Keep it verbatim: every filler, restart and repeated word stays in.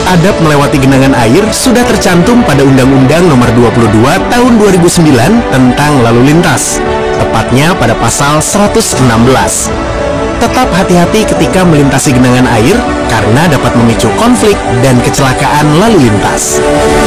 adab melewati genangan air sudah tercantum pada Undang-Undang Nomor dua puluh dua Tahun dua ribu sembilan tentang lalu lintas, tepatnya pada pasal seratus enam belas. Tetap hati-hati ketika melintasi genangan air karena dapat memicu konflik dan kecelakaan lalu lintas.